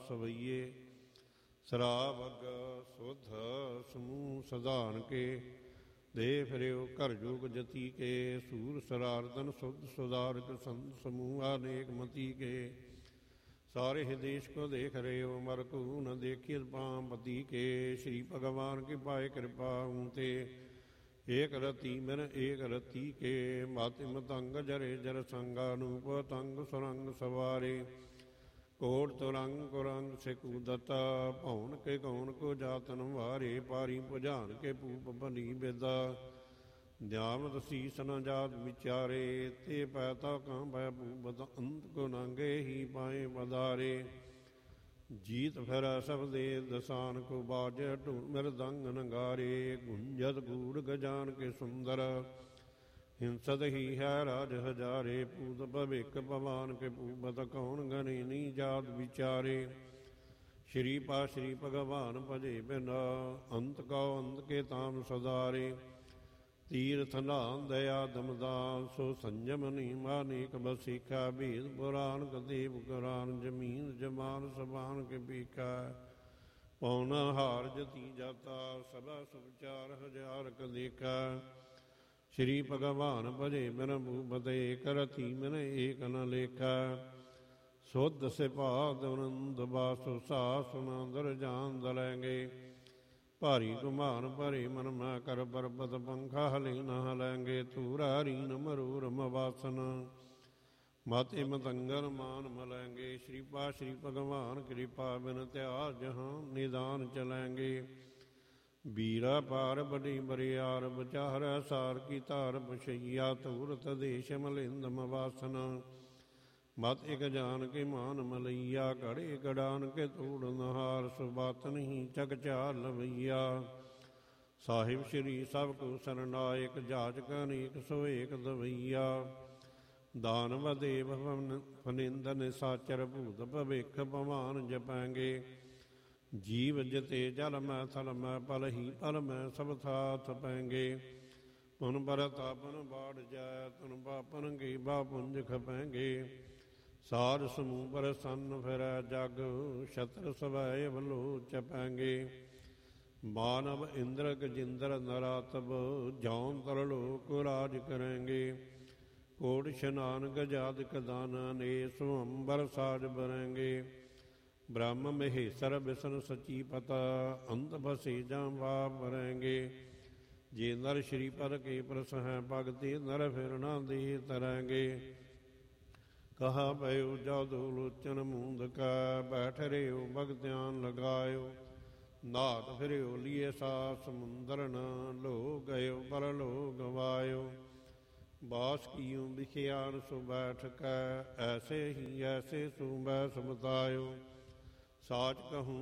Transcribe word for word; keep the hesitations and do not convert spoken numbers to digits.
ਸਵਈਏ। ਸਰਾਵਗ ਸੁਧ ਸਮੂਹ ਸਧਾਰਨ ਕੇ, ਦੇ ਫਿਰਿਓ ਘਰ ਜੋਗ ਜਤੀ ਕੇ। ਸੂਰ ਸਰਾਰਦਨ ਸੁਧ ਸੁਧਾਰਕ ਸੰਤ ਸਮੂਹ ਅਨੇਕ ਮਤੀ ਕੇ। सारे ही देश को देख रहे हो मर को न देखिए पाम पति के। श्री भगवान की पाए कृपा ऊँते, एक रति मन एक रति के। माति मतंग जरे जर संगानूप तंग सुरंग सवारे। कोट तुरंग कुरंग से कूदता, पौन के कौन को जातन वारे। पारी पुजान के पूप बनी बेदा, ध्यान शीस न जात विचारे। ते पैता कहाँ भय पूबत अंत को नंगे ही पाए पधारे। जीत फिर सब दे दसान को बाज, ढूंढ मृदंग नगारे। गुंजत गूढ़ गजान के सुंदर, हिंसत ही है राज हजारे। पूत भविक पवान के पूबत कौन गणे नी जात विचारे। श्री पा श्री भगवान भजे बिना, अंत का अंत के ताम सदारे। तीर्थ नाम दया दमदान, सो संयम नीमा नेक बसीखा। भेद पुराण कदेव कुरान, जमीन जमान सबान के पीखा। पौना हार जती जाता, सदा सुचार हजार क देखा। श्री भगवान भजे बिन भूपते, करती मन एक न लेखा। सुध सिपात आनंद बासु, सास सुनंदर जान दलेंगे। भारी गुमान भरे मन मैं कर पर्वत पंखा हले न हलेंगे। तूरा रीन मरूरम वासन, माते मतंगन मान मलेंगे। श्री पा श्री भगवान कृपा बिन त्यार जहाँ निदान चलेंगे। बीरा पार बड़ी बरियार, बचार सार की तार बशैया। तूरत देश मलिंदम वासन, मत एक जान के मान मलैया। घड़े गड़ान के तोड़ नहार, सुबातन ही चक चार लवैया। साहिब श्री सब को सरनायक, जाचक अनेक सो एक दवैया। दानव देव फनिंद निसाचर, भूत भविख पवान जपेंगे। जीव जते जल मैं थल मैं, पल ही पल मैं सब था थपेंगे। पुन बरतापन बाढ़ जाय, तुन पापन की बापुंज खपेंगे। सार समूह प्रसन्न फिर जग, शत्र सवै वलो चपेंगे। मानव इंद्र गजिंद्र नरातब, जौन तरलोक राज करेंगे। कोट स्नान गजाद कदाना, ने स्वंबर साज बरेंगे। ब्रह्म महेश्वर विष्णु सची पता, अंत बसे जाम बाप बरेंगे। जे नर श्रीपद के प्रस हैं भगति, नर फिर ना दे तरेंगे। कहा भयो जादू लोचन मूंद का, बैठ रहे हो भगत्यान लगायो। नाथ फिरो लिए सा समुंदर न, लो गयो पर लो गवायो। बास कियूं बिखियान सु बैठ कै, ऐसे ही ऐसे सु बैस बतायो। साच कहूँ